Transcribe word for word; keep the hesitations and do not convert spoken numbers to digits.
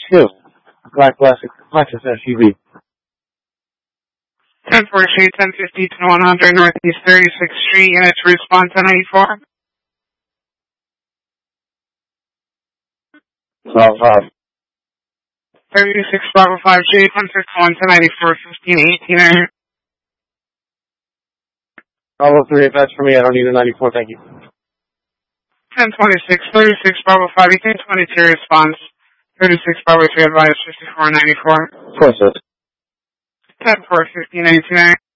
two. Black Lexus, Lexus S U V. ten forty-eight, ten fifty to one hundred Northeast thirty-sixth Street, unit to response ten ninety-four. Bravo five. thirty-six Bravo five J, one fifty-one, ten ninety-four, fifteen eighteen. Bravo three, if that's for me, I don't need a ninety-four, thank you. ten twenty-six, thirty-six Bravo five, eighteen twenty-two response. thirty-six Bravo three advised, fifty-four ninety-four. Process. ten four, fifteen eighteen.